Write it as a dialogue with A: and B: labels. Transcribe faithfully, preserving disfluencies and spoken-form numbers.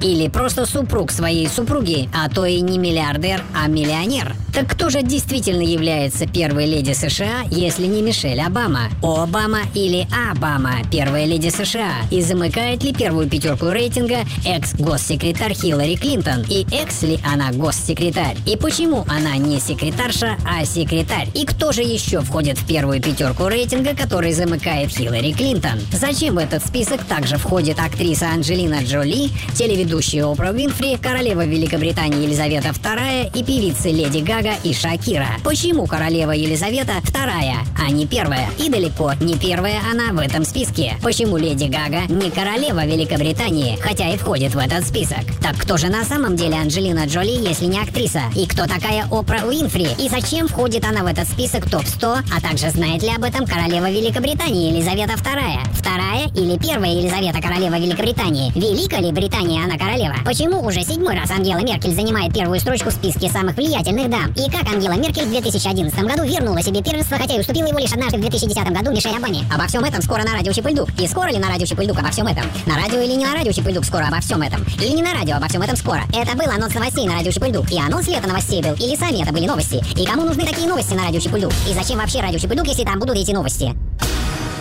A: Или просто супруг своей супруги, а то и не миллиардер, а миллионер. Так кто же действительно является первой леди США, если не Мишель Обама? Обама или Обама, первая леди США? И замыкает ли первую пятерку рейтинга экс-госсекретарь Хиллари Клинтон? И экс ли она госсекретарь? И почему она не секретарша, а секретарь? И кто же еще входит в первую пятерку рейтинга, который замыкает Хиллари Клинтон? Зачем в этот список также входит актриса Анджелина Джоли, телеведущая Опра Уинфри, королева Великобритании Елизавета вторая и певицы Леди Гага и Шакира? Почему королева Елизавета вторая, а не первая? И далеко не первая она в этом списке. Почему Леди Гага не королева Великобритании, хотя и входит в этот список? Так кто же на самом деле Анджелина Джоли, если не актриса? И кто такая Опра Уинфри? И зачем входит она в этот список топ сто? А также знает ли об этом королева Великобритании Елизавета вторая? Вторая или первая Елизавета королева Великобритании? Велика ли Британия она королева? Почему уже седьмой раз Ангела Меркель занимает первую строчку в списке самых влиятельных дам? И как Ангела Меркель в две тысячи одиннадцатом году вернула себе первенство, хотя и уступила его лишь однажды в две тысячи десятом году Мишель Обаме? Обо всем этом скоро на радио Чипульдук. И скоро ли на радио Чипульдук обо всем этом? На радио или не на радио Чипульдук скоро обо всем этом? Или не на радио обо всем этом скоро? Это был анонс новостей на радио Чипульдук. И анонс ли это новостей был? Или сами это были новости? И кому нужны такие новости на радио Чипульдук? И зачем вообще радио Чипульдук, если там будут эти новости?